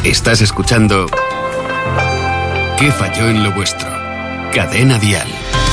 Estás escuchando ¿Qué falló en lo vuestro? Cadena Dial.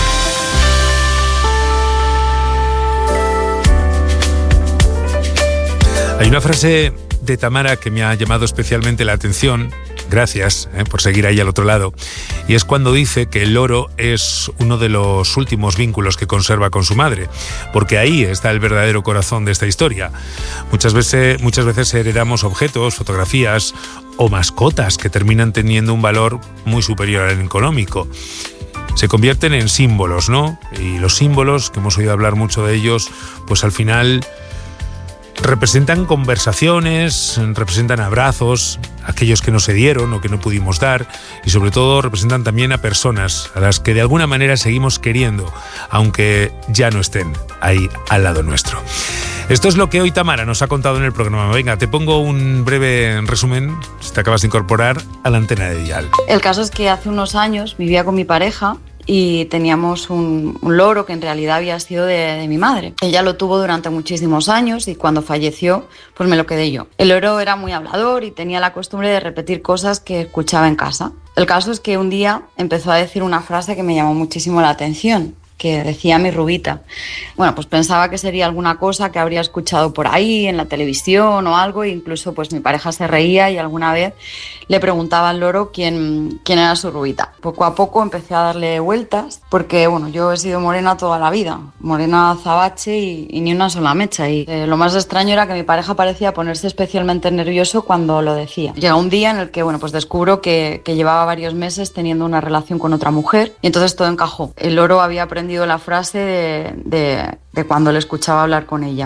Hay una frase de Tamara que me ha llamado especialmente la atención. Gracias por seguir ahí al otro lado. Y es cuando dice que el loro es uno de los últimos vínculos que conserva con su madre, porque ahí está el verdadero corazón de esta historia. Muchas veces heredamos objetos, fotografías o mascotas que terminan teniendo un valor muy superior al económico. Se convierten en símbolos, ¿no? Y los símbolos, que hemos oído hablar mucho de ellos, pues al final representan conversaciones, representan abrazos, aquellos que no se dieron o que no pudimos dar, y sobre todo representan también a personas a las que de alguna manera seguimos queriendo, aunque ya no estén ahí al lado nuestro. Esto es lo que hoy Tamara nos ha contado en el programa. Venga, te pongo un breve resumen, si te acabas de incorporar a la antena de Dial. El caso es que hace unos años vivía con mi pareja y teníamos un loro que en realidad había sido de mi madre. Ella lo tuvo durante muchísimos años y cuando falleció, pues me lo quedé yo. El loro era muy hablador y tenía la costumbre de repetir cosas que escuchaba en casa. El caso es que un día empezó a decir una frase que me llamó muchísimo la atención, que decía mi Rubita. Bueno, pues pensaba que sería alguna cosa que habría escuchado por ahí, en la televisión o algo, e incluso pues mi pareja se reía y alguna vez le preguntaba al loro quién era su Rubita. Poco a poco empecé a darle vueltas, porque bueno, yo he sido morena toda la vida, morena azabache y ni una sola mecha, y lo más extraño era que mi pareja parecía ponerse especialmente nervioso cuando lo decía. Llega un día en el que bueno, pues descubro que llevaba varios meses teniendo una relación con otra mujer y entonces todo encajó. El loro había aprendido la frase de cuando le escuchaba hablar con ella.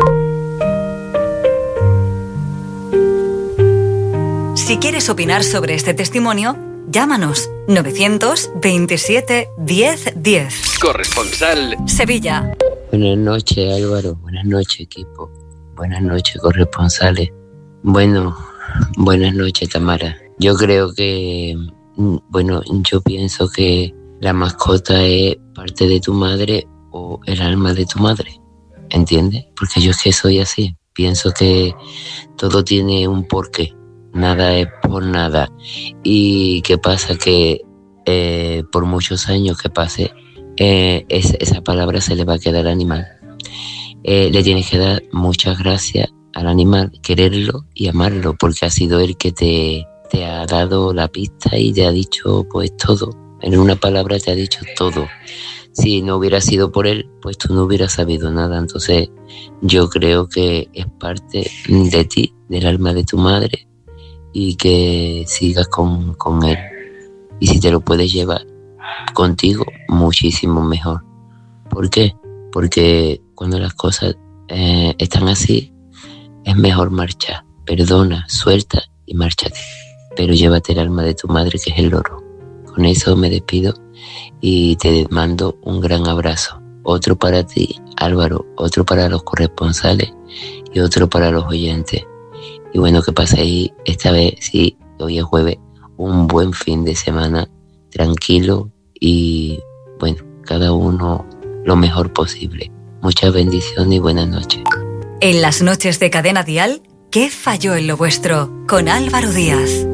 Si quieres opinar sobre este testimonio, llámanos 927 10 10. Corresponsal Sevilla. Buenas noches, Álvaro. Buenas noches, equipo. Buenas noches, corresponsales. Bueno, buenas noches, Tamara. Yo creo que, yo pienso que la mascota es parte de tu madre o el alma de tu madre, ¿entiendes? Porque yo es que soy así. Pienso que todo tiene un porqué. Nada es por nada. ¿Y qué pasa? Que por muchos años que pase, esa palabra se le va a quedar al animal. Le tienes que dar muchas gracias al animal, quererlo y amarlo, porque ha sido él que te ha dado la pista y te ha dicho pues todo. En una palabra te ha dicho todo. Si no hubiera sido por él, pues tú no hubieras sabido nada. Entonces yo creo que es parte de ti, del alma de tu madre, y que sigas con él. Y si te lo puedes llevar contigo, muchísimo mejor. ¿Por qué? Porque cuando las cosas están así, es mejor marchar. Perdona, suelta y márchate. Pero llévate el alma de tu madre, que es el loro. Con eso me despido y te mando un gran abrazo. Otro para ti, Álvaro, otro para los corresponsales y otro para los oyentes. Y bueno, que paséis esta vez, sí, hoy es jueves, un buen fin de semana, tranquilo y bueno, cada uno lo mejor posible. Muchas bendiciones y buenas noches. En las noches de Cadena Dial, ¿qué falló en lo vuestro? Con Álvaro Díaz.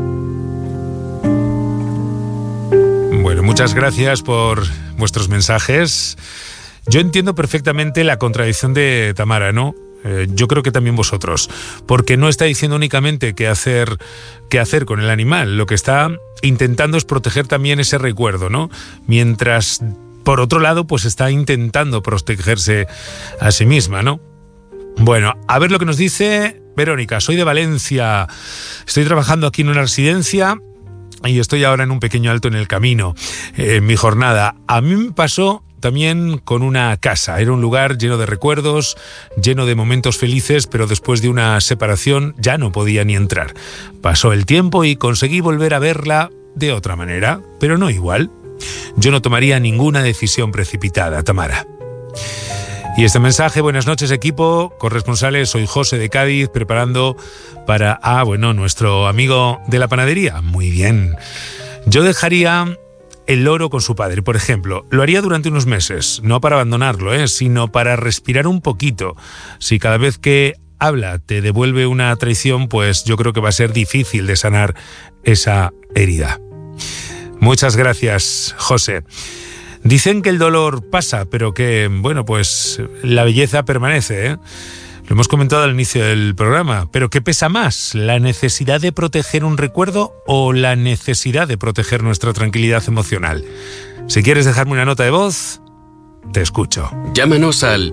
Bueno, muchas gracias por vuestros mensajes. Yo entiendo perfectamente la contradicción de Tamara, ¿no? Yo creo que también vosotros, porque no está diciendo únicamente qué hacer con el animal, lo que está intentando es proteger también ese recuerdo, ¿no? Mientras, por otro lado, pues está intentando protegerse a sí misma, ¿no? Bueno, a ver lo que nos dice Verónica. Soy de Valencia, estoy trabajando aquí en una residencia y estoy ahora en un pequeño alto en el camino, en mi jornada. A mí me pasó también con una casa. Era un lugar lleno de recuerdos, lleno de momentos felices, pero después de una separación ya no podía ni entrar. Pasó el tiempo y conseguí volver a verla de otra manera, pero no igual. Yo no tomaría ninguna decisión precipitada, Tamara. Y este mensaje: buenas noches, equipo, corresponsales, soy José de Cádiz, preparando para, nuestro amigo de la panadería. Muy bien. Yo dejaría el loro con su padre, por ejemplo. Lo haría durante unos meses, no para abandonarlo, sino para respirar un poquito. Si cada vez que habla, te devuelve una traición, pues yo creo que va a ser difícil de sanar esa herida. Muchas gracias, José. Dicen que el dolor pasa, pero que, bueno, pues la belleza permanece, ¿eh? Lo hemos comentado al inicio del programa, pero ¿qué pesa más? ¿La necesidad de proteger un recuerdo o la necesidad de proteger nuestra tranquilidad emocional? Si quieres dejarme una nota de voz, te escucho. Llámanos al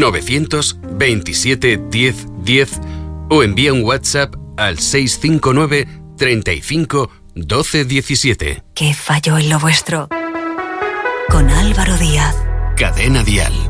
927 10 10 o envía un WhatsApp al 659 35 12 17. ¿Qué falló en lo vuestro? Con Álvaro Díaz. Cadena Dial.